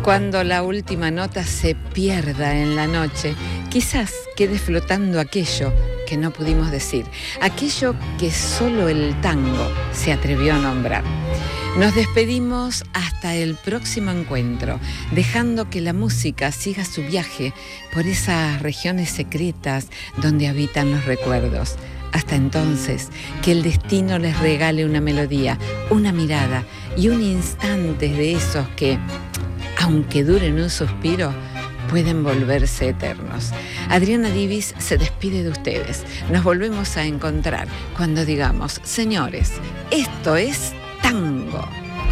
Cuando la última nota se pierda en la noche, quizás quede flotando aquello que no pudimos decir, aquello que solo el tango se atrevió a nombrar. Nos despedimos hasta el próximo encuentro, dejando que la música siga su viaje por esas regiones secretas donde habitan los recuerdos. Hasta entonces, que el destino les regale una melodía, una mirada y un instante de esos que, aunque duren un suspiro, pueden volverse eternos. Adriana Divis se despide de ustedes. Nos volvemos a encontrar cuando digamos, señores, esto es